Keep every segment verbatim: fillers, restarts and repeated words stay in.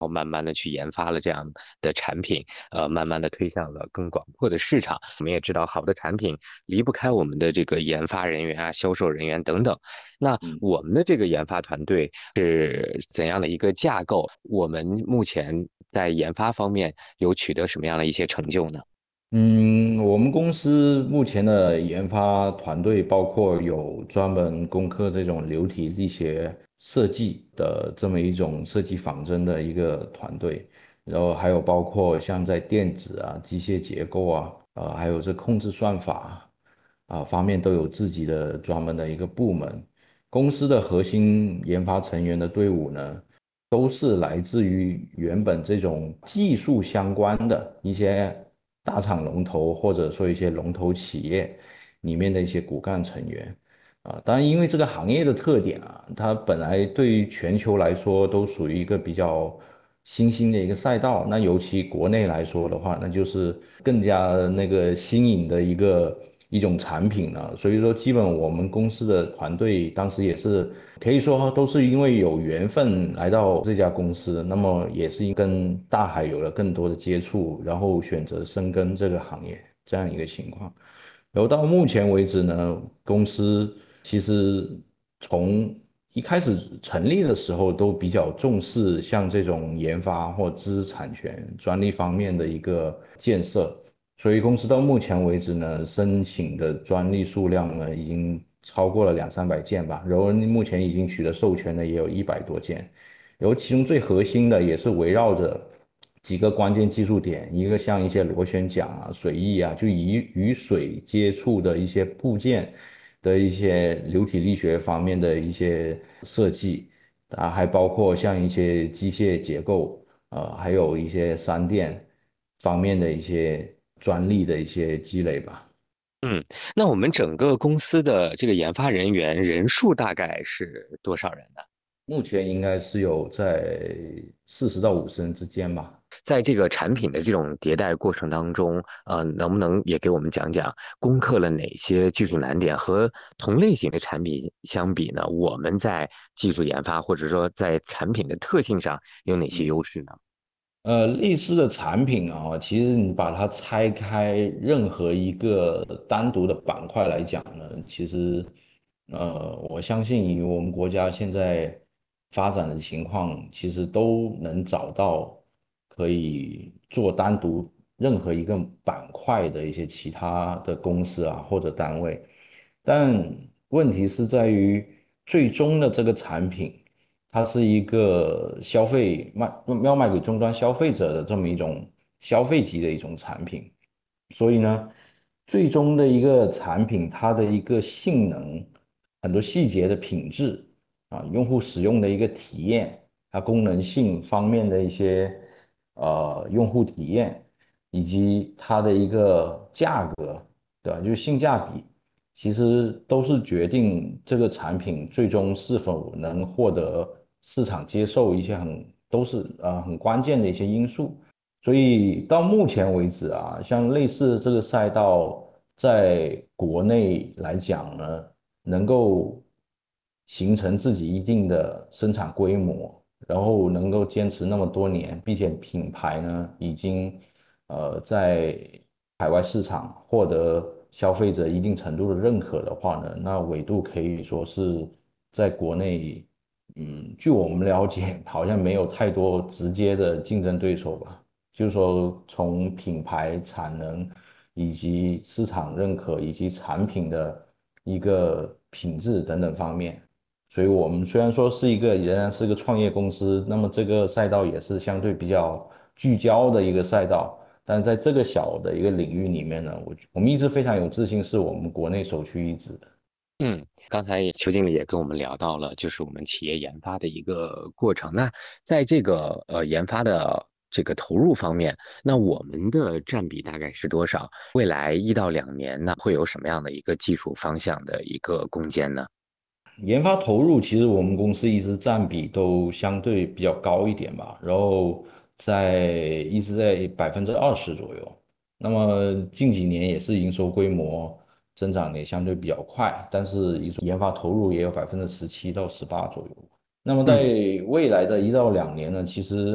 后慢慢的去研发了这样的产品，呃，慢慢的推向了更广阔的市场。我们也知道，好的产品离不开我们的这个研发人员啊、销售人员等等。那嗯。 我们的这个研发团队是怎样的一个架构？我们目前在研发方面有取得什么样的一些成就呢？ 嗯，我们公司目前的研发团队包括有专门攻克这种流体力学设计的这么一种设计仿真的一个团队，然后还有包括像在电子啊、机械结构啊，呃，还有这控制算法啊方面都有自己的专门的一个部门。公司的核心研发成员的队伍呢，都是来自于原本这种技术相关的一些大厂龙头，或者说一些龙头企业里面的一些骨干成员啊。当然，因为这个行业的特点啊，它本来对于全球来说都属于一个比较新兴的一个赛道，那尤其国内来说的话，那就是更加那个新颖的一个一种产品了。所以说，基本我们公司的团队当时也是可以说都是因为有缘分来到这家公司，那么也是因跟大海有了更多的接触，然后选择深耕这个行业这样一个情况。然后到目前为止呢，公司其实从一开始成立的时候都比较重视像这种研发或知识产权、专利方面的一个建设，所以公司到目前为止呢，申请的专利数量呢已经超过了两三百件吧，然后目前已经取得授权的也有一百多件，然后其中最核心的也是围绕着几个关键技术点，一个像一些螺旋桨啊、水翼啊，就与与水接触的一些部件的一些流体力学方面的一些设计啊，还包括像一些机械结构，呃，还有一些三电方面的一些专利的一些积累吧。 嗯，那我们整个公司的这个研发人员人数大概是多少人呢？ 目前应该是有在四十到五十人之间吧。 在这个产品的这种迭代过程当中，呃，能不能也给我们讲讲攻克了哪些技术难点？和同类型的产品相比呢，我们在技术研发或者说在产品的特性上有哪些优势呢？ 呃，类似的产品啊，其实你把它拆开，任何一个单独的板块来讲呢，其实，呃，我相信以我们国家现在发展的情况，其实都能找到可以做单独任何一个板块的一些其他的公司啊或者单位，但问题是在于最终的这个产品。它是一个消费卖要卖给终端消费者的这么一种消费级的一种产品，所以呢，最终的一个产品它的一个性能、很多细节的品质啊，用户使用的一个体验，它功能性方面的一些呃用户体验，以及它的一个价格，对吧？就是性价比。其实都是决定这个产品最终是否能获得市场接受一些很都是呃很关键的一些因素。所以到目前为止啊，像类似这个赛道，在国内来讲呢，能够形成自己一定的生产规模，然后能够坚持那么多年，并且品牌呢已经呃在海外市场获得消费者一定程度的认可的话呢，那纬度可以说是在国内，嗯，据我们了解，好像没有太多直接的竞争对手吧。就是说，从品牌、产能以及市场认可以及产品的一个品质等等方面，所以我们虽然说是一个仍然是个创业公司，那么这个赛道也是相对比较聚焦的一个赛道。但在这个小的一个领域里面呢，我我们一直非常有自信，是我们国内首屈一指的。 嗯，刚才也邱经理也跟我们聊到了，就是我们企业研发的一个过程。那在这个呃研发的这个投入方面，那我们的占比大概是多少？未来一到两年呢，会有什么样的一个技术方向的一个攻坚呢？ 研发投入其实我们公司一直占比都相对比较高一点吧，然后在一直在百分之二十左右。那么近几年也是营收规模增长的也相对比较快，但是研发投入也有百分之十七到十八左右。那么在嗯。 未来的一到两年呢，其实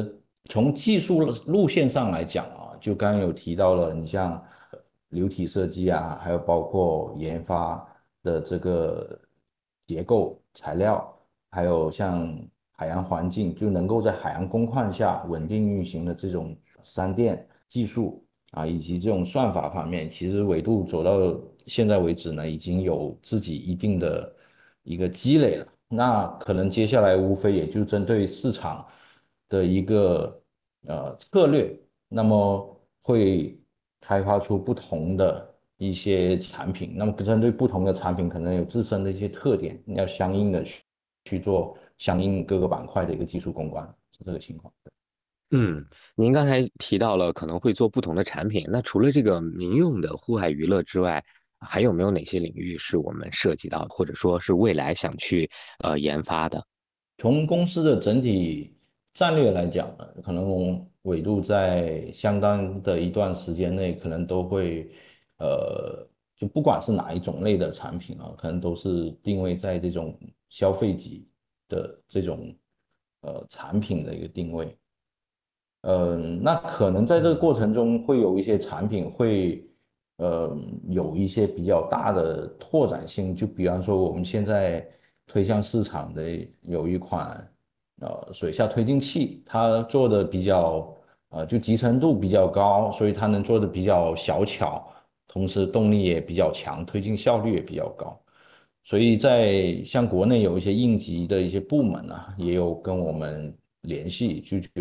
从技术路线上来讲啊，就刚刚有提到了，你像呃流体设计啊，还有包括研发的这个结构材料，还有像海洋环境，就能够在海洋工况下稳定运行的这种商电技术啊，以及这种算法方面，其实纬度走到现在为止呢，已经有自己一定的一个积累了。那可能接下来无非也就针对市场的一个呃策略，那么会开发出不同的一些产品。那么针对不同的产品，可能有自身的一些特点，要相应的去去做相应各个板块的一个技术攻关，是这个情况。 嗯，您刚才提到了可能会做不同的产品，那除了这个民用的户外娱乐之外，还有没有哪些领域是我们涉及到的，或者说是未来想去呃研发的？ 从公司的整体战略来讲呢，可能纬度在相当的一段时间内，可能都会，呃，就不管是哪一种类的产品啊，可能都是定位在这种消费级的这种呃产品的一个定位。嗯，那可能在这个嗯过程中会有一些产品会，呃，有一些比较大的拓展性。就比方说我们现在推向市场的有一款，呃，水下推进器，它做的比较，呃，就集成度比较高，所以它能做的比较小巧，同时动力也比较强，推进效率也比较高。所以在像国内有一些应急的一些部门啊，也有跟我们联系，就